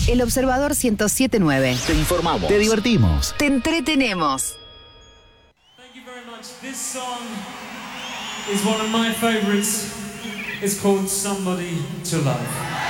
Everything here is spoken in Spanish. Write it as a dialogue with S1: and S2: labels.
S1: El Observador 107.9.
S2: Te informamos. Te divertimos.
S1: Te entretenemos.
S3: Thank you very much. This song is one of my favorites. It's called Somebody to Love.